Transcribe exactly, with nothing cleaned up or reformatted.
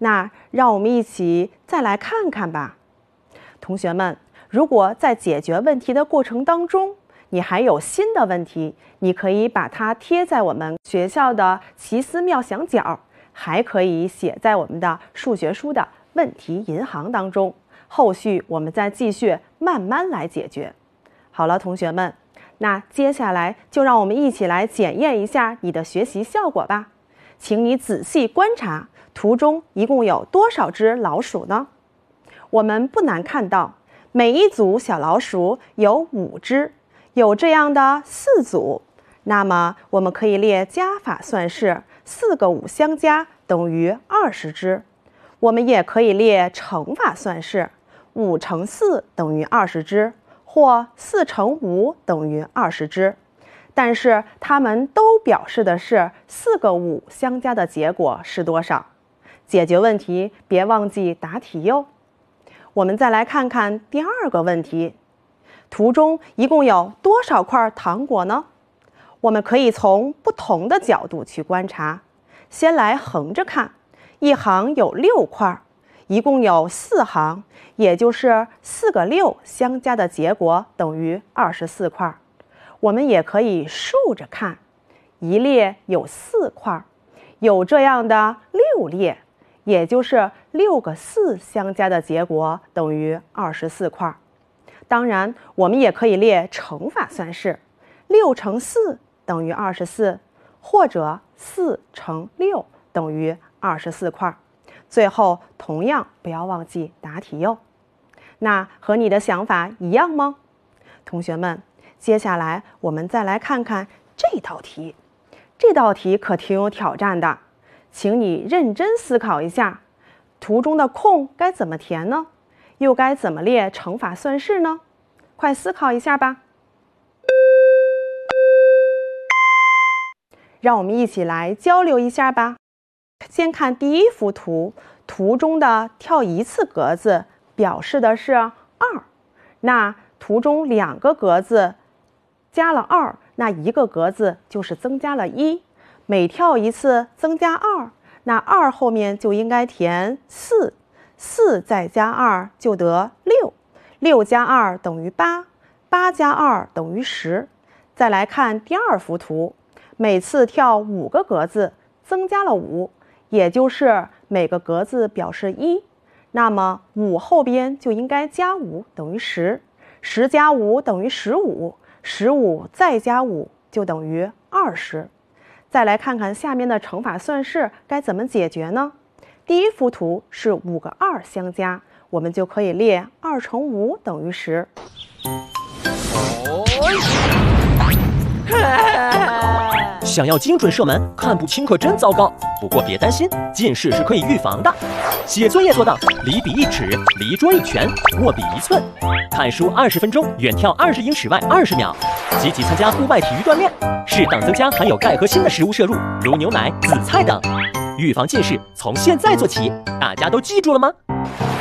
那让我们一起再来看看吧。同学们，如果在解决问题的过程当中，你还有新的问题，你可以把它贴在我们学校的奇思妙想角，还可以写在我们的数学书的问题银行当中。后续我们再继续慢慢来解决。好了，同学们，那接下来就让我们一起来检验一下你的学习效果吧。请你仔细观察，图中一共有多少只老鼠呢？我们不难看到，每一组小老鼠有五只，有这样的四组，那么我们可以列加法算式，四个五相加等于二十只。我们也可以列乘法算式，五乘四等于二十只，或四乘五等于二十只。但是它们都表示的是四个五相加的结果是多少。解决问题别忘记答题哟。我们再来看看第二个问题，图中一共有多少块糖果呢？我们可以从不同的角度去观察。先来横着看，一行有六块，一共有四行，也就是四个六相加的结果等于二十四块。我们也可以竖着看，一列有四块，有这样的六列，也就是六个四相加的结果等于二十四块。当然，我们也可以列乘法算式，六乘四等于二十四，或者四乘六等于二十四块。最后，同样不要忘记答题哟。那和你的想法一样吗？同学们，接下来我们再来看看这道题。这道题可挺有挑战的，请你认真思考一下，图中的空该怎么填呢？又该怎么列乘法算式呢？快思考一下吧。让我们一起来交流一下吧。先看第一幅图，图中的跳一次格子表示的是二，那图中两个格子加了二，那一个格子就是增加了一，每跳一次增加二，那二后面就应该填四，四再加二就得六，六加二等于八，八加二等于十。再来看第二幅图，每次跳五个格子增加了五，也就是每个格子表示一，那么五后边就应该加五等于十，十加五等于十五，十五再加五就等于二十。再来看看下面的乘法算式该怎么解决呢？第一幅图是五个二相加，我们就可以列二乘五等于十。 想要精准射门，看不清可真糟糕。不过别担心，近视是可以预防的。写作业做到离笔一尺，离桌一拳，握笔一寸。看书二十分钟，远眺二十英尺外二十秒。积极参加户外体育锻炼，适当增加含有钙和锌的食物摄入，如牛奶、紫菜等。预防近视从现在做起，大家都记住了吗？